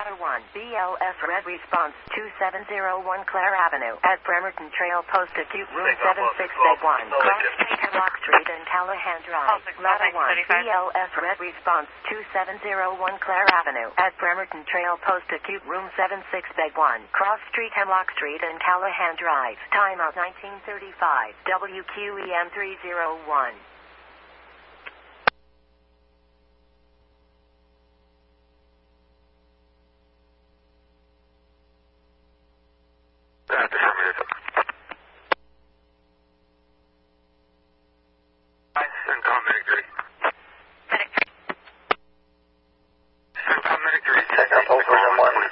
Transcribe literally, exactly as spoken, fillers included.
Ladder one, B L S Red Response two seven zero one Clare Avenue at Bremerton Trail Post Acute Room seven six Bed one, Cross Street, Hemlock Street and Callahan Drive. Ladder one, B L S Red Response two seven zero one Clare Avenue at Bremerton Trail Post Acute Room seven six Bed one, Cross Street, Hemlock Street and Callahan Drive. Time out nineteen thirty-five, W Q E M three oh one.